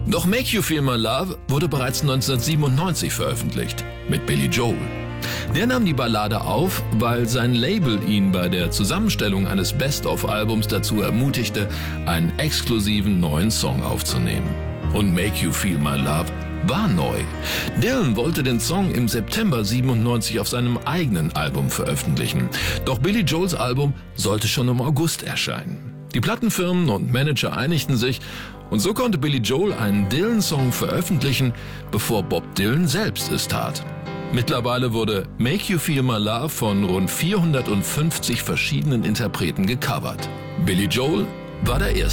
Doch Make You Feel My Love wurde bereits 1997 veröffentlicht, mit Billy Joel. Der nahm die Ballade auf, weil sein Label ihn bei der Zusammenstellung eines Best-of-Albums dazu ermutigte, einen exklusiven neuen Song aufzunehmen. Und Make You Feel My Love war neu. Dylan wollte den Song im September 97 auf seinem eigenen Album veröffentlichen. Doch Billy Joels Album sollte schon im August erscheinen. Die Plattenfirmen und Manager einigten sich und so konnte Billy Joel einen Dylan-Song veröffentlichen, bevor Bob Dylan selbst es tat. Mittlerweile wurde Make You Feel My Love von rund 450 verschiedenen Interpreten gecovert. Billy Joel war der Erste.